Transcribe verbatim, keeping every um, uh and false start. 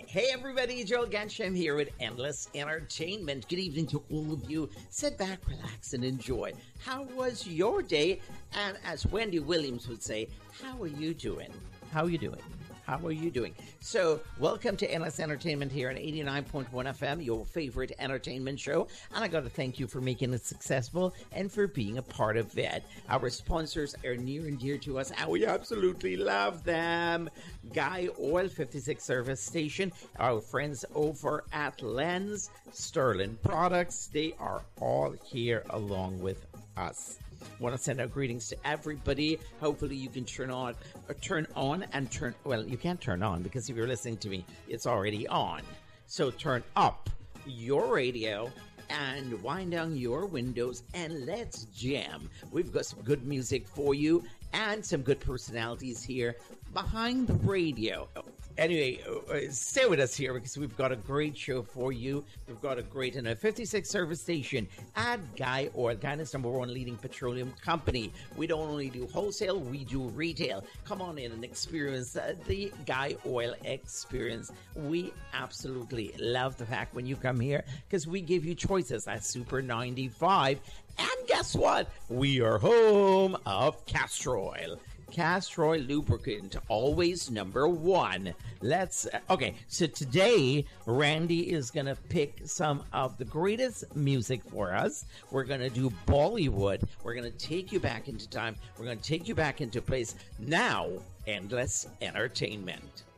Hey everybody, Joel Gansham here with Endless Entertainment. Good evening to all of you. Sit back, relax, and enjoy. How was your day? And as Wendy Williams would say, how are you doing? How are you doing? How are you doing? So, welcome to Endless Entertainment here on eighty-nine point one F M, your favorite entertainment show. And I got to thank you for making it successful and for being a part of it. Our sponsors are near and dear to us, and we absolutely love them. Guy Oil fifty-six Service Station, our friends over at Lens, Sterling Products, they are all here along with us. Want to send out greetings to everybody. Hopefully you can turn on or turn on and turn well you can't turn on because if you're listening to me it's already on, so turn up your radio and wind down your windows and let's jam. We've got some good music for you and some good personalities here behind the radio. Anyway, uh, stay with us here because we've got a great show for you. We've got a great and a fifty-six service station at Guy Oil, Ghana's number one leading petroleum company. We don't only do wholesale, we do retail. Come on in and experience uh, the Guy Oil experience. We absolutely love the fact when you come here because we give you choices at Super ninety-five. And guess what? We are home of Castor Oil. Castor Oil lubricant, always number one. Let's, okay, so today, Randy is going to pick some of the greatest music for us. We're going to do Bollywood. We're going to take you back into time. We're going to take you back into place. Now, Endless Entertainment.